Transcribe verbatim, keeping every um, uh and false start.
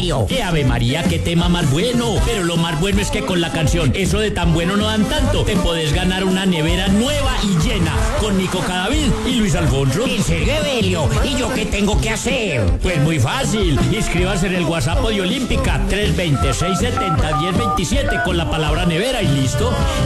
Evelio. ¡Eh, Ave María, qué tema más bueno! Pero lo más bueno es que con la canción Eso de tan bueno no dan tanto, te podés ganar una nevera nueva y llena con Nico Cadavid y Luis Alfonso. ¿En serio, Evelio? ¿Y yo qué tengo que hacer? Pues muy fácil, inscríbase en el WhatsApp de Olímpica tres dos cero, seis siete cero, uno cero dos siete con la palabra nevera y listo.